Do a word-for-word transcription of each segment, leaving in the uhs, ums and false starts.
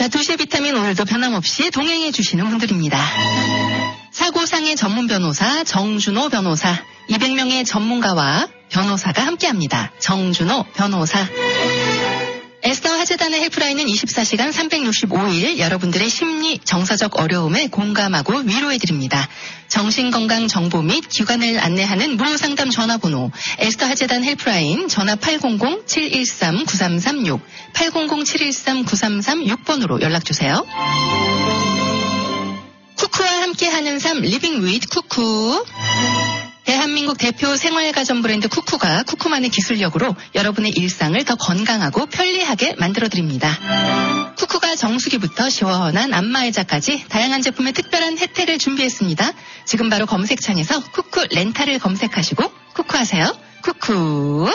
자, 두 시의 비타민 오늘도 변함없이 동행해 주시는 분들입니다. 사고상의 전문 변호사 정준호 변호사, 이백 명의 전문가와 변호사가 함께합니다. 정준호 변호사. 에스더 화재단의 헬프라인은 이십사 시간 삼백육십오 일 여러분들의 심리, 정서적 어려움에 공감하고 위로해드립니다. 정신건강 정보 및 기관을 안내하는 무료상담 전화번호 에스더 화재단 헬프라인 전화 팔공공 칠일삼 구삼삼육 팔공공 칠일삼 구삼삼육 번으로 연락주세요. 쿠쿠와 함께하는 삶 리빙 윗 쿠쿠. 대한민국 대표 생활가전 브랜드 쿠쿠가 쿠쿠만의 기술력으로 여러분의 일상을 더 건강하고 편리하게 만들어드립니다. 쿠쿠가 정수기부터 시원한 안마의자까지 다양한 제품의 특별한 혜택을 준비했습니다. 지금 바로 검색창에서 쿠쿠 렌탈을 검색하시고 쿠쿠하세요. 쿠쿠.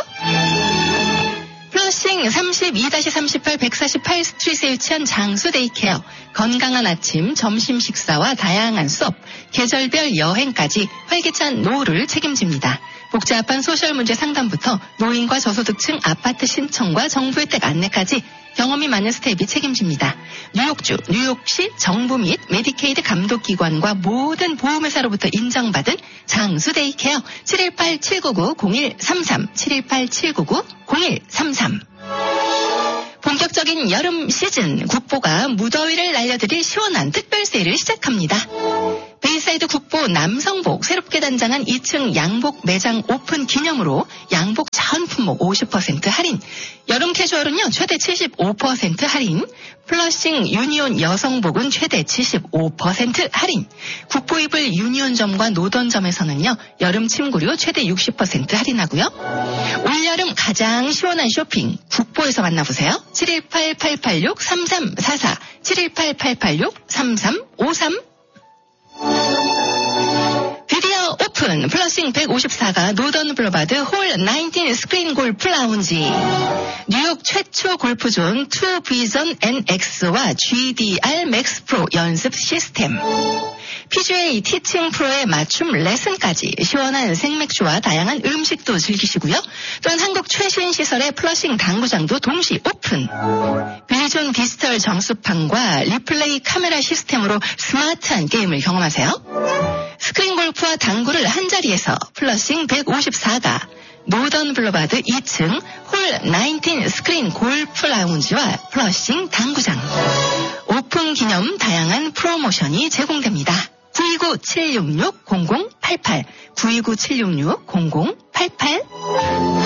플러싱 삼십이 삼십팔 백사십팔 스트릿에 위치한 장수 데이케어. 건강한 아침, 점심 식사와 다양한 수업, 계절별 여행까지 활기찬 노후를 책임집니다. 복잡한 소셜 문제 상담부터 노인과 저소득층 아파트 신청과 정부 혜택 안내까지 경험이 많은 스텝이 책임집니다. 뉴욕주, 뉴욕시 정부 및 메디케이드 감독기관과 모든 보험회사로부터 인정받은 장수 데이케어 칠일팔 칠구구 공일삼삼 칠일팔 칠구구 공일삼삼. 본격적인 여름 시즌 국보가 무더위를 날려드릴 시원한 특별 세일을 시작합니다. 베이사이드 국보 남성복 새롭게 단장한 이 층 양복 매장 오픈 기념으로 양복 자원 품목 오십 퍼센트 할인, 여름 캐주얼은요 최대 칠십오 퍼센트 할인, 플러싱 유니온 여성복은 최대 칠십오 퍼센트 할인, 국보 입을 유니온점과 노던점에서는요 여름 침구류 최대 육십 퍼센트 할인하고요. 올여름 가장 시원한 쇼핑 국보에서 만나보세요. 칠일팔 팔팔육 삼삼사사 칠일팔 팔팔육 삼삼오삼. 드디어 오픈 플러싱 백오십사가 노던 블러바드 홀 나인틴 스크린 골프 라운지. 뉴욕 최초 골프존 투 비전 엔엑스와 지디알 맥스 프로 연습 시스템, 피지에이 티칭 프로의 맞춤 레슨까지 시원한 생맥주와 다양한 음식도 즐기시고요. 또한 한국 최신 시설의 플러싱 당구장도 동시 오픈. 빌존 디지털 정수판과 리플레이 카메라 시스템으로 스마트한 게임을 경험하세요. 스크린 골프와 당구를 한자리에서 플러싱 백오십사가 노던 블러바드 이 층 홀 나인틴 스크린 골프 라운지와 플러싱 당구장. 오픈 기념 다양한 프로모션이 제공됩니다. 구이구 칠육육 공공팔팔 구이구 칠육육 공공팔팔.